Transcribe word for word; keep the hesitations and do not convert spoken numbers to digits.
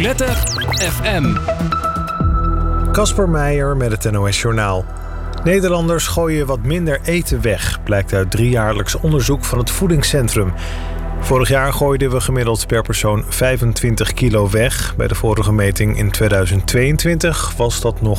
Roulette F M. Casper Meijer met het N O S Journaal. Nederlanders gooien wat minder eten weg, blijkt uit driejaarlijks onderzoek van het Voedingscentrum. Vorig jaar gooiden we gemiddeld per persoon vijfentwintig kilo weg. Bij de vorige meting in tweeduizend tweeëntwintig was dat nog